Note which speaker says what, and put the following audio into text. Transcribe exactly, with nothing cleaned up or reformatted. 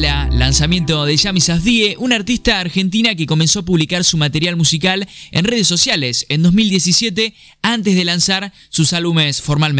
Speaker 1: gala, lanzamiento de Yami Safdie, una artista argentina que comenzó a publicar su material musical en redes sociales en dos mil diecisiete antes de lanzar sus álbumes formalmente.